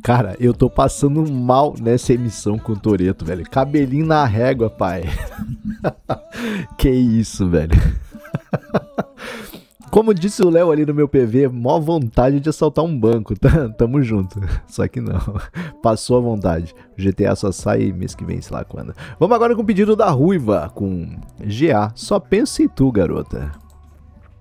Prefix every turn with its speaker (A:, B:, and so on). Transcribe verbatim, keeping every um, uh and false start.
A: Cara, eu tô passando mal nessa emissão com o Toretto, velho. Cabelinho na régua, pai. Que isso, velho. Como disse o Léo ali no meu P V, mó vontade de assaltar um banco. Tamo junto. Só que não. Passou a vontade. O G T A só sai mês que vem, sei lá quando. Vamos agora com o pedido da Ruiva, com G A. Só pensa em tu, garota.